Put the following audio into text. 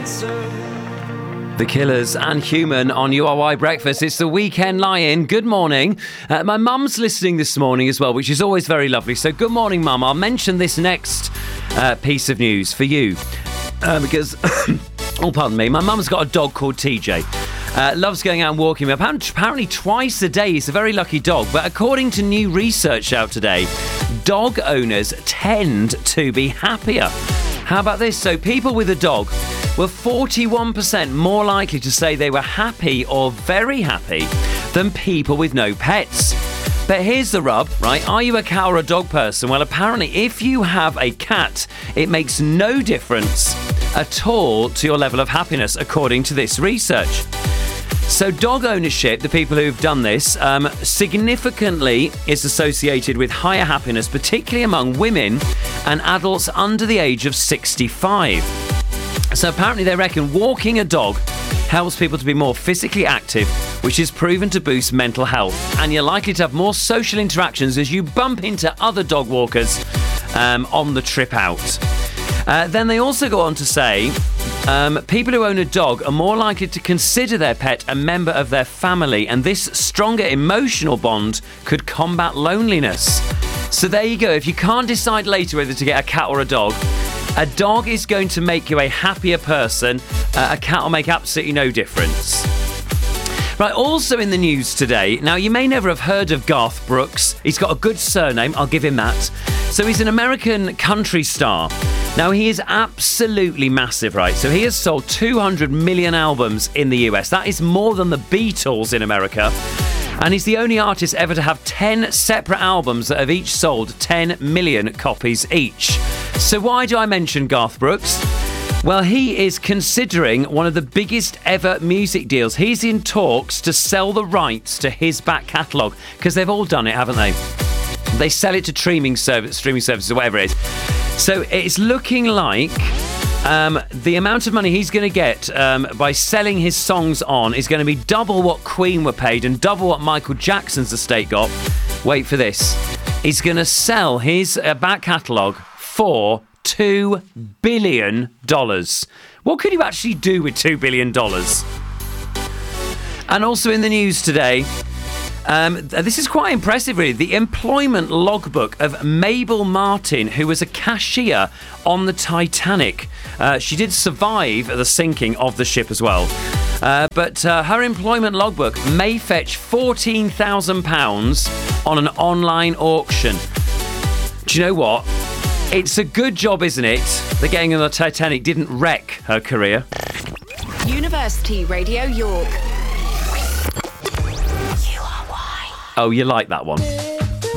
The Killers and Human on URY Breakfast. It's the Weekend Lie-In. Good morning. My mum's listening this morning as well, which is always very lovely. So good morning, Mum. I'll mention this next piece of news for you because, oh, pardon me, my mum's got a dog called TJ. Loves going out and walking. Apparently twice a day. He's a very lucky dog. But according to new research out today, dog owners tend to be happier. How about this? So people with a dog were 41% more likely to say they were happy or very happy than people with no pets. But here's the rub, right? Are you a cat or a dog person? Well, apparently, if you have a cat, it makes no difference at all to your level of happiness, according to this research. So dog ownership, the people who've done this, significantly is associated with higher happiness, particularly among women and adults under the age of 65. So apparently they reckon walking a dog helps people to be more physically active, which is proven to boost mental health. And you're likely to have more social interactions as you bump into other dog walkers on the trip out. Then they also go on to say people who own a dog are more likely to consider their pet a member of their family, and this stronger emotional bond could combat loneliness. So there you go. If you can't decide later whether to get a cat or a dog is going to make you a happier person. A cat will make absolutely no difference. Right, also in the news today, now you may never have heard of Garth Brooks. He's got a good surname, I'll give him that. So he's an American country star. Now he is absolutely massive, right? So he has sold 200 million albums in the US. That is more than the Beatles in America. And he's the only artist ever to have 10 separate albums that have each sold 10 million copies each. So why do I mention Garth Brooks? Well, he is considering one of the biggest ever music deals. He's in talks to sell the rights to his back catalogue, because they've all done it, haven't they? They sell it to streaming services or whatever it is. So it's looking like the amount of money he's going to get by selling his songs on is going to be double what Queen were paid and double what Michael Jackson's estate got. Wait for this. He's going to sell his back catalogue for $2 billion. What could you actually do with $2 billion? And also in the news today, this is quite impressive, really. The employment logbook of Mabel Martin, who was a cashier on the Titanic. She did survive the sinking of the ship as well. But her employment logbook may fetch £14,000 on an online auction. Do you know what? It's a good job, isn't it? The getting on the Titanic didn't wreck her career. University Radio York. Oh, you like that one?